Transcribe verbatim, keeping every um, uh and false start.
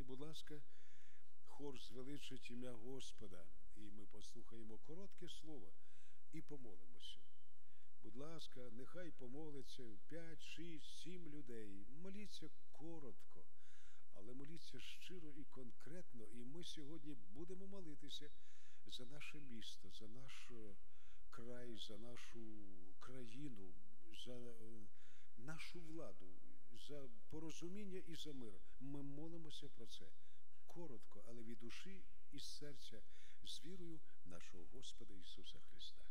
будь ласка, хор звеличить ім'я Господа, і ми послухаємо коротке слово і помолимося. Будь ласка, нехай помолиться п'ять, шість, сім людей. Моліться коротко, але моліться щиро і конкретно. І ми сьогодні будемо молитися за наше місто, за наш край, за нашу країну, за нашу владу, за порозуміння і за мир. Ми молимося про це коротко, але від душі і з серця, з вірою нашого Господа Ісуса Христа.